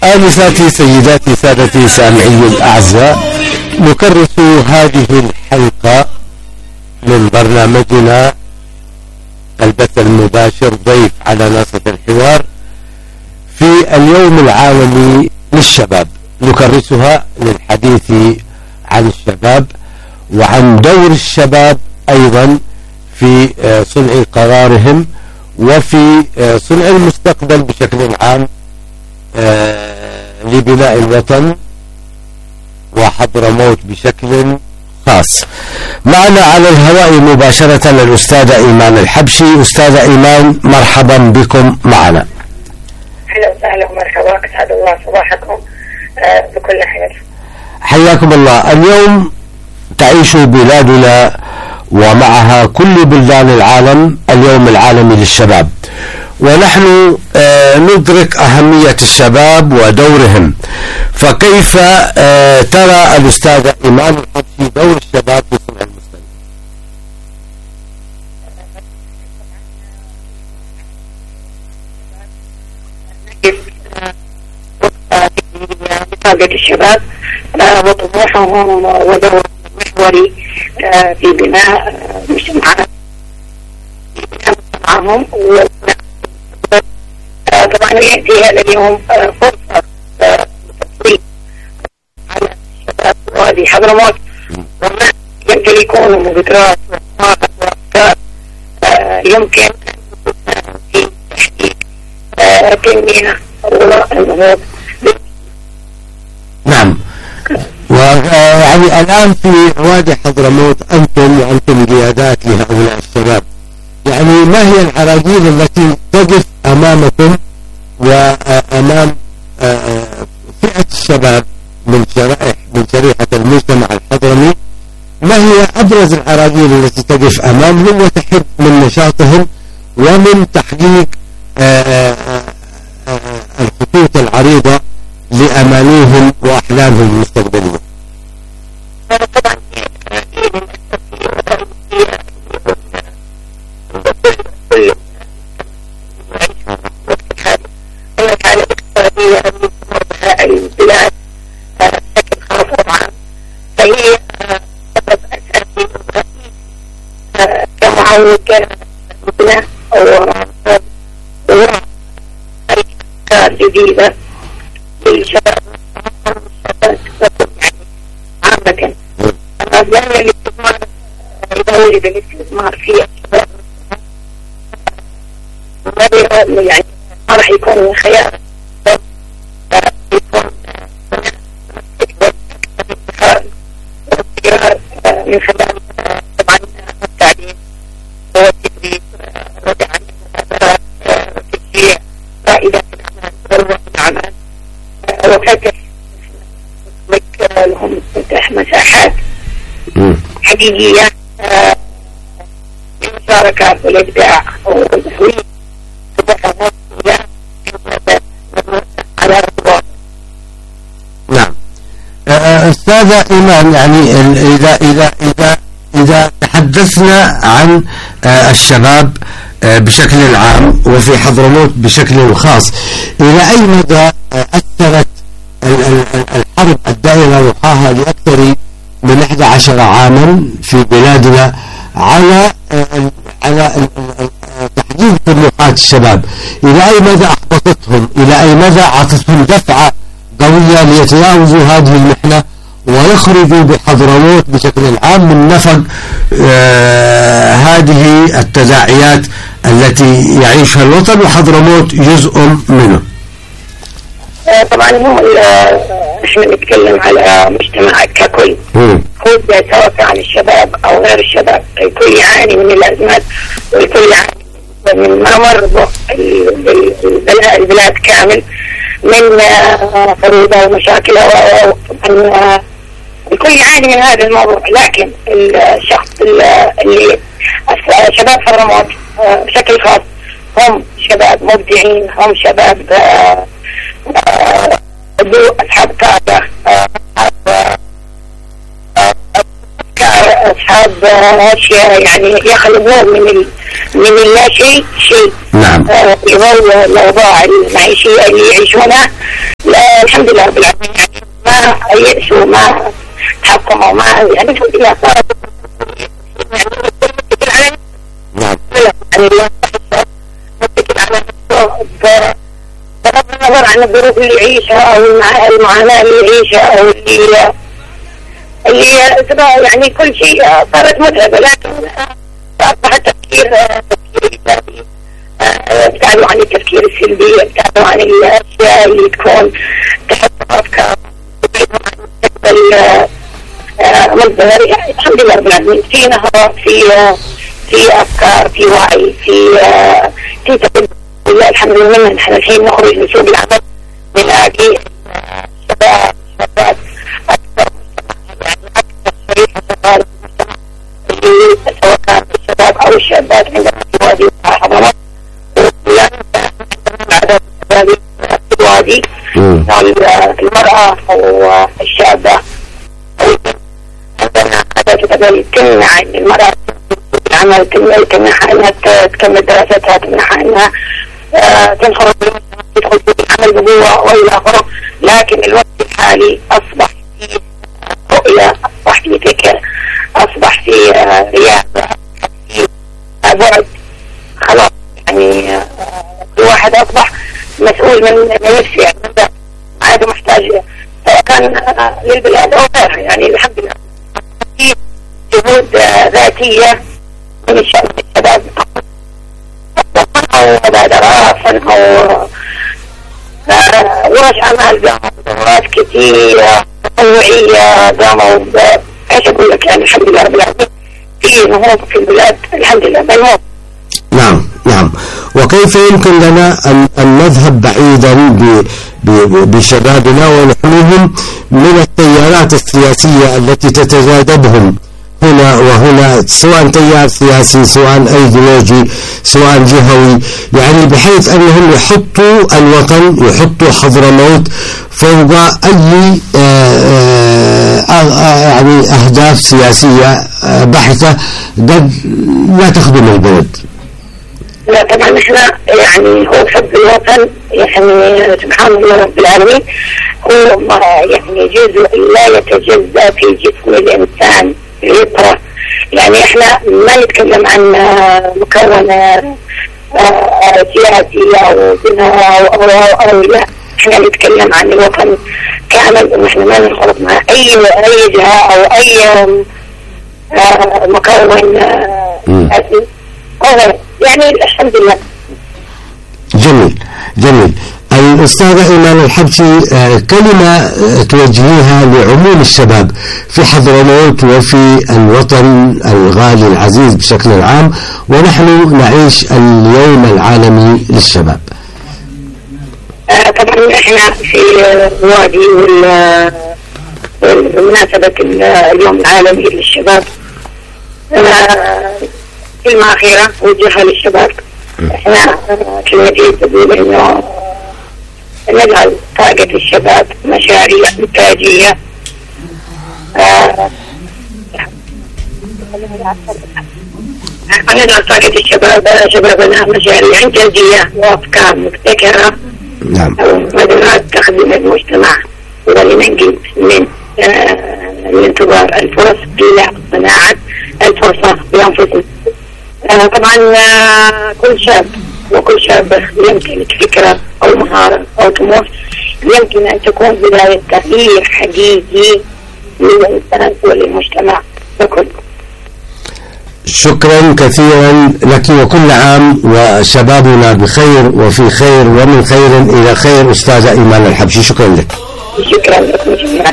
آنساتي سيداتي سادتي سامعي الأعزاء، نكرس هذه الحلقة من برنامجنا البث المباشر ضيف على ناصية الحوار في اليوم العالمي للشباب. نكرسها للحديث عن الشباب وعن دور الشباب أيضا في صنع قرارهم وفي صنع المستقبل بشكل عام لبناء الوطن وحضرموت بشكل خاص. معنا على الهواء مباشرة الأستاذة إيمان الحبشي. أستاذة إيمان، مرحبا بكم معنا. أهلا وسهلا ومرحبا، أسعد الله صباحكم بكل خير. حياكم الله. اليوم تعيش بلادنا ومعها كل بلدان العالم اليوم العالمي للشباب، ونحن ندرك أهمية الشباب ودورهم، فكيف ترى الأستاذة إيمان الحبشي دور الشباب في صنع المستقبل؟ نجد الشباب وطموحهم ودورهم المحوري في بناء مجتمعهم طبعا يأتي هذا اليوم فرصة للتطوير على الشباب وهذه حضرموت، وما يمتلكون مبادرات وأفكار يمكن في تحقيق تنمية النهوض. نعم، ويعني الآن في وادي حضرموت أنتم قيادات لهؤلاء الشباب، يعني ما هي العراقيل التي تقف أمامكم وأمام فئة الشباب من شريحة المجتمع الحضرمي؟ ما هي أبرز العراقيل التي تقف أمامهم وتحد من نشاطهم ومن تحقيق الخطوط العريضة لأمانيهم وأحلامهم المستقبلية؟ طبعا البلاد بشكل خاص طبعا، فهي سبب أساسي ورئيسي كمعاون كبناء أو أفكار جديدة للشباب يعني عامة. لأن الاستثمار إذا وجد الاستثمار في الشباب يعني ما راح يكون خيار، يكون من خلال طبعا التعليم والتدريب ودعم المبادرات وتشجيع رائدات الأعمال ورواد الأعمال وفتح لهم فتح مساحات حقيقية للمشاركة والإبداع والتحويل على الرواق. نعم. أستاذة إيمان، يعني إذا تحدثنا عن الشباب بشكل عام وفي حضرموت بشكل خاص، إلى أي مدى أثرت الحرب الدائرة وقعها لأكثر من 11 عاما في بلادنا على تحقيق طموحات الشباب؟ إلى أي مدى أحبطتهم؟ إلى أي مدى أعطتهم دفعة قوية ليتجاوزوا هذه المحنة ويخرجوا بحضرموت بشكل عام من نفق هذه التداعيات التي يعيشها الوطن وحضرموت جزء منه؟ طبعا هو احنا نتكلم على مجتمع ككل، هو سواء كان الشباب او غير الشباب، الكل يعاني من الازمات والكل يعاني من ما مر البلاد كامل من فروضة ومشاكل طبعا الكل يعاني من هذا الموضوع. لكن الشخص اللي شباب حضرموت بشكل خاص هم شباب مبدعين، هم شباب أصحاب قادة، أصحاب أشياء يعني يخلقون من اللا شيء. نعم. يظل الأوضاع المعيشية اللي يعيشونها الحمد لله رب العالمين، يعني ما يأسوا ما تحكموا ما يعني الحمد لله صارت يعني نعم يعني متكل على نفسه بغض النظر عن الظروف اللي يعيشها أو المعاناة اللي يعيشها أو اللي يعني كل شيء صارت متعبة، لكن أصبح التفكير إيجابي. ابتعدوا عن التفكير السلبي، ابتعدوا عن الأشياء اللي تكون تحت أفكار مصدر. يعني الحمد لله رب العالمين في نهضة، في أفكار، في وعي، في تقدم. والله الحمد لله نحن الحين نخرج لسوق العمل نلاقي شباب أكثر يعني أكثر شريحة شباب اللي سواء كان الشباب أو الشابات عندنا في وادي حضرموت ولا عدد الشباب في الوادي، المرأة أو الشابة عندنا عدد تمنع المرأة العمل، تمنعها انها تكمل دراستها، تمنعها انها تدخل في العمل بقوة والى اخره. لكن الوقت الحالي اصبح في رؤية، اصبح في فكر، اصبح في رياضة، في بعد. خلاص يعني كل واحد اصبح مسؤول من نفسه، يعني ما عاد محتاج سواء كان للبلاد او غيرها. يعني الحمد لله في جهود ذاتية من الشباب أو مبادرات أو ورش عمل، قاموا بدورات كثيرة تطوعية، قاموا ايش اقول لك يعني الحمد لله رب العالمين في نهوض في البلاد الحمد لله بنهوض. نعم نعم. وكيف يمكن لنا أن نذهب بعيدا بشبابنا ونحميهم من التيارات السياسية التي تتجاذبهم هنا وهنا، سواء تيار سياسي، سواء أيديولوجي، سواء جهوي، يعني بحيث أنهم يحطوا الوطن، يحطوا حضرموت فوق أي يعني أهداف سياسية بحتة قد لا تخدم البلد. لا طبعا احنا يعني هو حب الوطن يعني سبحان الله رب العالمين هو يعني جزء لا يتجزأ في جسم الإنسان الفطرة. يعني احنا ما نتكلم عن مكونة سياسية أو دينية أو لا، احنا نتكلم عن الوطن كامل، ان احنا ما نخلط مع أي جهة أو أي مكون سياسي. يعني الحمد لله. جميل جميل. الأستاذة إيمان الحبشي، كلمة توجهيها لعموم الشباب في حضرموت وفي الوطن الغالي العزيز بشكل عام، ونحن نعيش اليوم العالمي للشباب. طبعا احنا في وادي بمناسبة اليوم العالمي للشباب، كلمة أخيرة وجهها للشباب. احنا كلمتي تقول انه نجعل طاقة الشباب مشاريع إنتاجية، نجعل طاقة شبابنا مشاريع إنتاجية وأفكار مبتكرة ومبادرات تخدم المجتمع ولننجز من انتظار الفرص إلى صناعة الفرصة بأنفسهم. طبعا كل شاب وكل شاب يمكن فكرة أو مهارة أو طموح يمكن أن تكون بداية تغيير حقيقي للإنسان وللمجتمع بكل. شكرا كثيرا لك، وكل عام وشبابنا بخير وفي خير ومن خير إلى خير. أستاذة إيمان الحبشي، شكرا لك. شكرا لكم جميعا.